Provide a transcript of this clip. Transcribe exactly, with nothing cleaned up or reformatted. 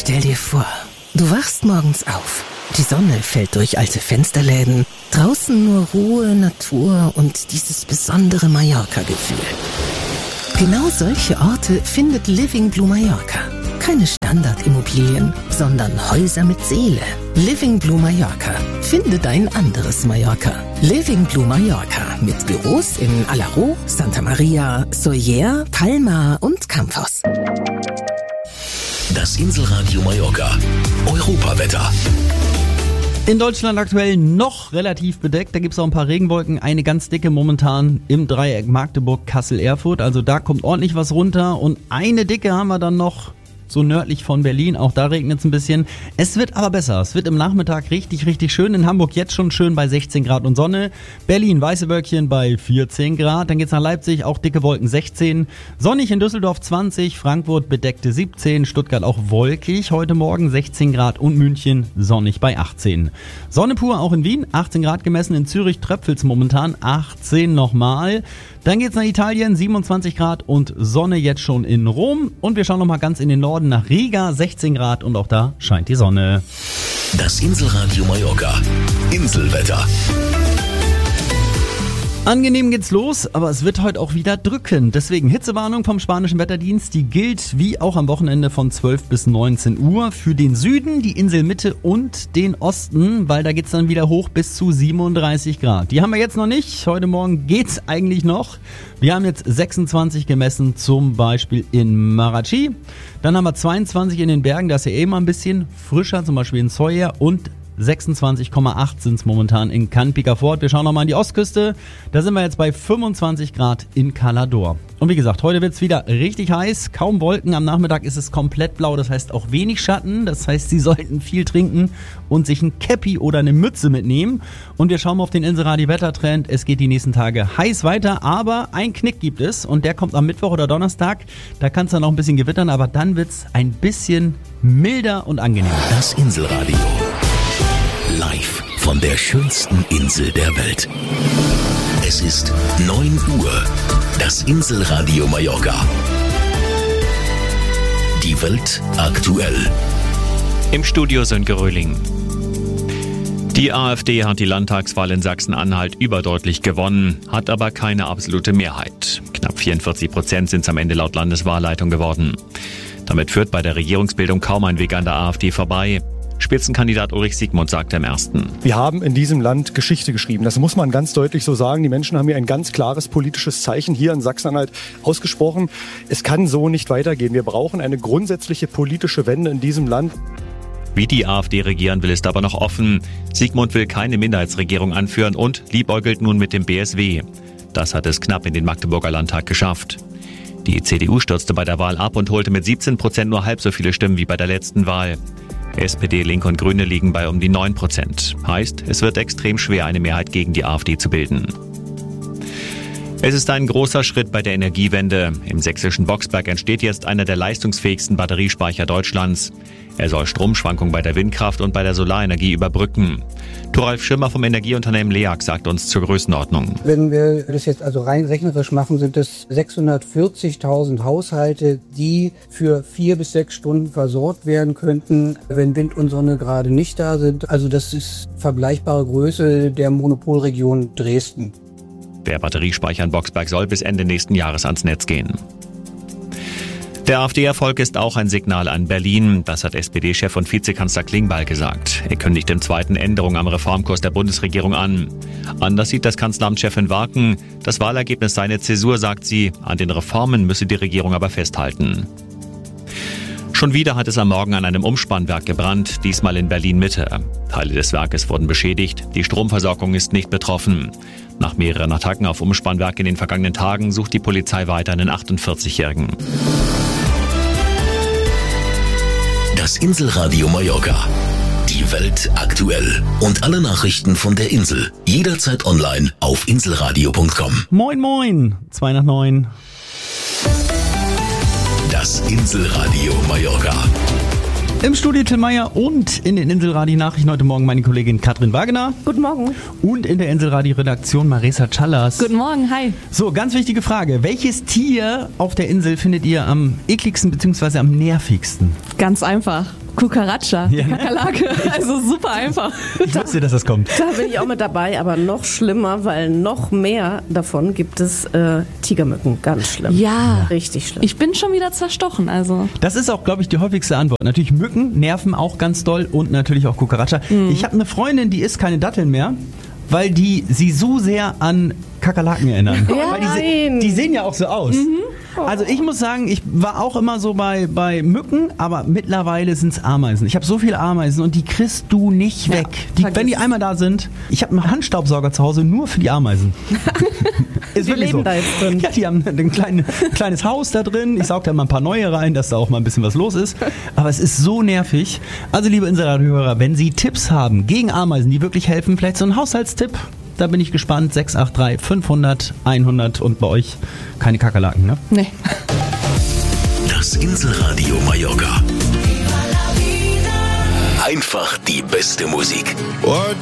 Stell dir vor, du wachst morgens auf. Die Sonne fällt durch alte Fensterläden. Draußen nur Ruhe, Natur und dieses besondere Mallorca-Gefühl. Genau solche Orte findet Living Blue Mallorca. Keine Standardimmobilien, sondern Häuser mit Seele. Living Blue Mallorca. Finde dein anderes Mallorca. Living Blue Mallorca mit Büros in Alaró, Santa Maria, Sóller, Palma und Campos. Das Inselradio Mallorca. Europawetter. In Deutschland aktuell noch relativ bedeckt. Da gibt es auch ein paar Regenwolken. Eine ganz dicke momentan im Dreieck Magdeburg, Kassel, Erfurt. Also da kommt ordentlich was runter. Und eine dicke haben wir dann noch so nördlich von Berlin. Auch da regnet es ein bisschen. Es wird aber besser. Es wird im Nachmittag richtig, richtig schön. In Hamburg jetzt schon schön bei sechzehn Grad und Sonne. Berlin weiße Wölkchen bei vierzehn Grad. Dann geht's nach Leipzig, auch dicke Wolken sechzehn. Sonnig in Düsseldorf zwanzig. Frankfurt bedeckte siebzehn. Stuttgart auch wolkig heute Morgen sechzehn Grad. Und München sonnig bei achtzehn. Sonne pur auch in Wien. achtzehn Grad gemessen. In Zürich tröpfelt's momentan. achtzehn nochmal. Dann geht's nach Italien, siebenundzwanzig Grad und Sonne jetzt schon in Rom. Und wir schauen nochmal ganz in den Norden nach Riga, sechzehn Grad und auch da scheint die Sonne. Das Inselradio Mallorca. Inselwetter. Angenehm geht's los, aber es wird heute auch wieder drückend. Deswegen Hitzewarnung vom spanischen Wetterdienst. Die gilt wie auch am Wochenende von zwölf bis neunzehn Uhr für den Süden, die Inselmitte und den Osten, weil da geht's dann wieder hoch bis zu siebenunddreißig Grad. Die haben wir jetzt noch nicht. Heute Morgen geht's eigentlich noch. Wir haben jetzt sechsundzwanzig gemessen, zum Beispiel in Maracay. Dann haben wir zweiundzwanzig in den Bergen, da ist ja eh mal ein bisschen frischer, zum Beispiel in Sóller, und sechsundzwanzig Komma acht sind es momentan in Can Picafort. Wir schauen nochmal an die Ostküste. Da sind wir jetzt bei fünfundzwanzig Grad in Calador. Und wie gesagt, heute wird es wieder richtig heiß. Kaum Wolken. Am Nachmittag ist es komplett blau. Das heißt auch wenig Schatten. Das heißt, Sie sollten viel trinken und sich ein Käppi oder eine Mütze mitnehmen. Und wir schauen mal auf den Inselradio-Wettertrend. Es geht die nächsten Tage heiß weiter. Aber ein Knick gibt es. Und der kommt am Mittwoch oder Donnerstag. Da kann es dann noch ein bisschen gewittern. Aber dann wird es ein bisschen milder und angenehmer. Das Inselradio. Live von der schönsten Insel der Welt. Es ist neun Uhr. Das Inselradio Mallorca. Die Welt aktuell. Im Studio Sönke Röhling. Die AfD hat die Landtagswahl in Sachsen-Anhalt überdeutlich gewonnen, hat aber keine absolute Mehrheit. Knapp vierundvierzig Prozent sind es am Ende laut Landeswahlleitung geworden. Damit führt bei der Regierungsbildung kaum ein Weg an der AfD vorbei. Spitzenkandidat Ulrich Siegmund sagte im ersten. Wir haben in diesem Land Geschichte geschrieben. Das muss man ganz deutlich so sagen. Die Menschen haben hier ein ganz klares politisches Zeichen hier in Sachsen-Anhalt ausgesprochen. Es kann so nicht weitergehen. Wir brauchen eine grundsätzliche politische Wende in diesem Land. Wie die AfD regieren will, ist aber noch offen. Siegmund will keine Minderheitsregierung anführen und liebäugelt nun mit dem B S W. Das hat es knapp in den Magdeburger Landtag geschafft. Die C D U stürzte bei der Wahl ab und holte mit siebzehn Prozent nur halb so viele Stimmen wie bei der letzten Wahl. S P D, Linke und Grüne liegen bei um die neun Prozent. Heißt, es wird extrem schwer, eine Mehrheit gegen die AfD zu bilden. Es ist ein großer Schritt bei der Energiewende. Im sächsischen Boxberg entsteht jetzt einer der leistungsfähigsten Batteriespeicher Deutschlands. Er soll Stromschwankungen bei der Windkraft und bei der Solarenergie überbrücken. Thoralf Schimmer vom Energieunternehmen LEAG sagt uns zur Größenordnung. Wenn wir das jetzt also rein rechnerisch machen, sind es sechshundertvierzigtausend Haushalte, die für vier bis sechs Stunden versorgt werden könnten, wenn Wind und Sonne gerade nicht da sind. Also das ist vergleichbare Größe der Monopolregion Dresden. Der Batteriespeicher in Boxberg soll bis Ende nächsten Jahres ans Netz gehen. Der AfD-Erfolg ist auch ein Signal an Berlin. Das hat S P D-Chef und Vizekanzler Klingbeil gesagt. Er kündigt im zweiten Änderung am Reformkurs der Bundesregierung an. Anders sieht das Kanzleramtschefin Warken. Das Wahlergebnis sei eine Zäsur, sagt sie. An den Reformen müsse die Regierung aber festhalten. Schon wieder hat es am Morgen an einem Umspannwerk gebrannt, diesmal in Berlin-Mitte. Teile des Werkes wurden beschädigt, die Stromversorgung ist nicht betroffen. Nach mehreren Attacken auf Umspannwerke in den vergangenen Tagen sucht die Polizei weiter einen achtundvierzigjährigen. Das Inselradio Mallorca. Die Welt aktuell. Und alle Nachrichten von der Insel. Jederzeit online auf inselradio punkt com. Moin moin, zwei nach neun. Das Inselradio Mallorca. Im Studio Till Meyer und in den Inselradio-Nachrichten heute Morgen meine Kollegin Katrin Wagener. Guten Morgen. Und in der Inselradio-Redaktion Marisa Callas. Guten Morgen, hi. So, ganz wichtige Frage. Welches Tier auf der Insel findet ihr am ekligsten bzw. am nervigsten? Ganz einfach. Cucaracha, Ja, ne? Kakerlake. Also super einfach. Ich wusste, dass das kommt. Da bin ich auch mit dabei, aber noch schlimmer, weil noch mehr davon gibt es äh, Tigermücken. Ganz schlimm. Ja. Richtig schlimm. Ich bin schon wieder zerstochen, also. Das ist auch, glaube ich, die häufigste Antwort. Natürlich Mücken nerven auch ganz doll und natürlich auch Cucaracha. Mhm. Ich habe eine Freundin, die isst keine Datteln mehr, weil die sie so sehr an Kakerlaken erinnern. Ja, weil die, se- die sehen ja auch so aus. Mhm. Also ich muss sagen, ich war auch immer so bei, bei Mücken, aber mittlerweile sind es Ameisen. Ich habe so viele Ameisen und die kriegst du nicht weg. Die, wenn die einmal da sind, ich habe einen Handstaubsauger zu Hause nur für die Ameisen. Ist die leben so. da jetzt drin. Ja, die haben ein kleine, kleines Haus da drin. Ich saug da mal ein paar neue rein, dass da auch mal ein bisschen was los ist. Aber es ist so nervig. Also liebe Inselradio-Hörer, wenn Sie Tipps haben gegen Ameisen, die wirklich helfen, vielleicht so ein Haushaltstipp, da bin ich gespannt. sechs acht drei fünfhundert hundert und bei euch keine Kakerlaken, ne? Nee. Das Inselradio Mallorca. Einfach die beste Musik. What